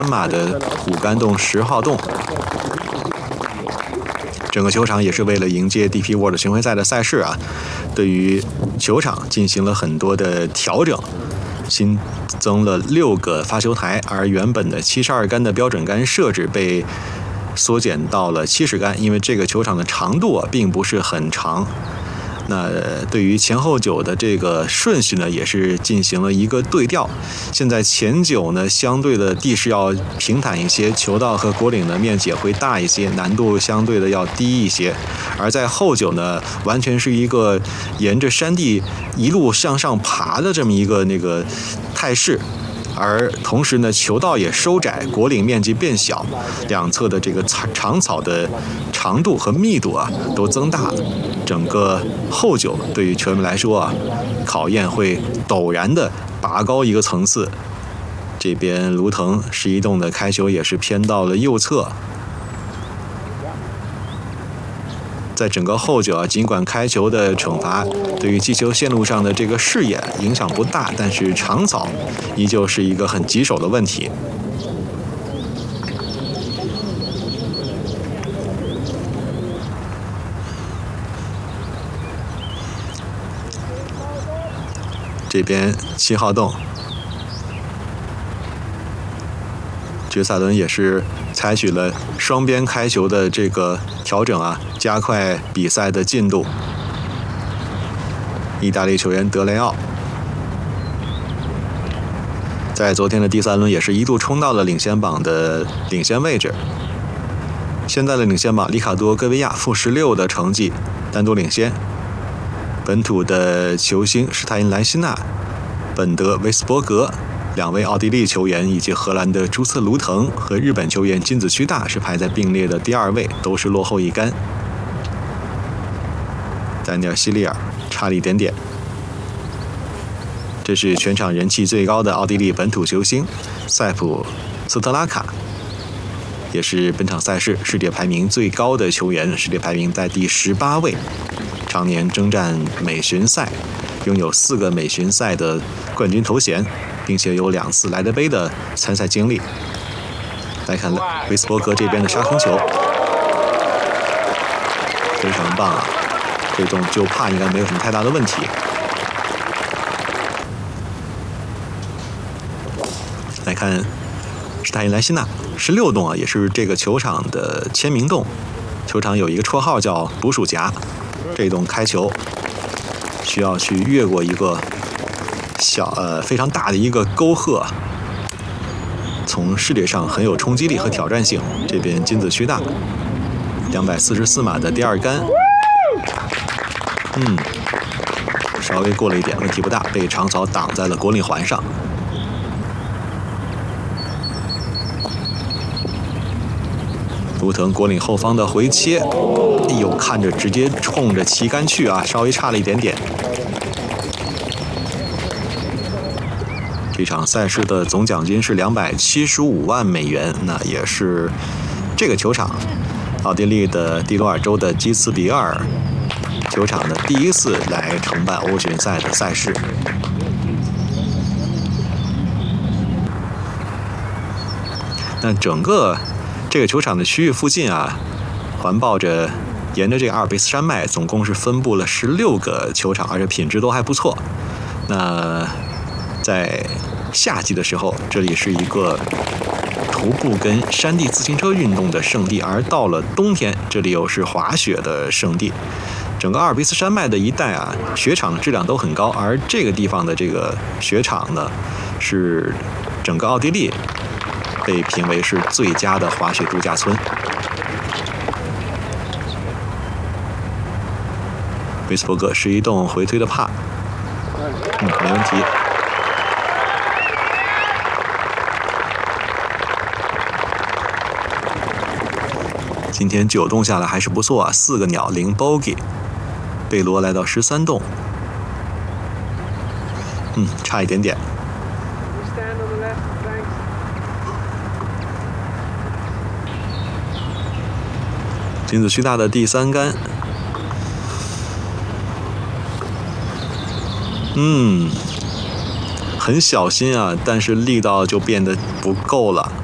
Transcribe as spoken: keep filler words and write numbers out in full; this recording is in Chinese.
马的五杆洞十号洞。整个球场也是为了迎接 D P World 巡回赛的赛事啊，对于球场进行了很多的调整，新增了六个发球台，而原本的七十二杆的标准杆设置被缩减到了七十杆，因为这个球场的长度啊并不是很长。那对于前后九的这个顺序呢，也是进行了一个对调。现在前九呢，相对的地势要平坦一些，球道和果岭的面积也会大一些，难度相对的要低一些。而在后九呢，完全是一个沿着山地一路向上爬的这么一个那个态势。而同时呢，球道也收窄，果岭面积变小，两侧的这个长草的长度和密度啊都增大了。整个后九对于球迷来说啊，考验会陡然的拔高一个层次。这边卢腾十一洞的开球也是偏到了右侧。在整个后九啊，尽管开球的惩罚对于击球线路上的这个视野影响不大，但是长草依旧是一个很棘手的问题。这边七号洞，决赛轮也是采取了双边开球的这个调整啊，加快比赛的进度。意大利球员德雷奥在昨天的第三轮也是一度冲到了领先榜的领先位置。现在的领先榜，里卡多·戈维亚负十六的成绩单独领先。本土的球星施泰因莱希纳、本德维斯伯格两位奥地利球员，以及荷兰的朱瑟卢腾和日本球员金子虚大是排在并列的第二位，都是落后一杆。丹尼尔·希利尔差了一点点。这是全场人气最高的奥地利本土球星塞普斯特拉卡，也是本场赛事世界排名最高的球员，世界排名在第十八位，常年征战美巡赛，拥有四个美巡赛的冠军头衔，并且有两次莱德杯的参赛经历。来看维斯伯格这边的杀空球，非常棒啊！这洞就怕应该没有什么太大的问题。来看施泰因莱希纳十六洞啊，也是这个球场的签名洞。球场有一个绰号叫捕鼠夹，这洞开球需要去越过一个小呃非常大的一个沟壑，从视觉上很有冲击力和挑战性。这边金子虚大两百四十四码的第二杆，嗯，稍微过了一点，问题不大，被长草挡在了果岭环上。卢腾果岭后方的回切，哎呦，看着直接冲着旗杆去啊，稍微差了一点点。这场赛事的总奖金是两百七十五万美元，那也是这个球场奥地利的蒂罗尔州的基茨比尔球场的第一次来承办欧巡赛的赛事。那整个这个球场的区域附近啊，环抱着沿着这个阿尔卑斯山脉，总共是分布了十六个球场，而且品质都还不错。那在夏季的时候，这里是一个徒步跟山地自行车运动的圣地，而到了冬天，这里又是滑雪的圣地。整个阿尔卑斯山脉的一带啊，雪场的质量都很高，而这个地方的这个雪场呢，是整个奥地利被评为是最佳的滑雪度假村。维斯伯格是一洞回推的帕，嗯，没问题。今天九洞下来还是不错啊，四个鸟零 bogey。贝罗来到十三洞，嗯，差一点点。金子虚大的第三杆，嗯，很小心啊，但是力道就变得不够了。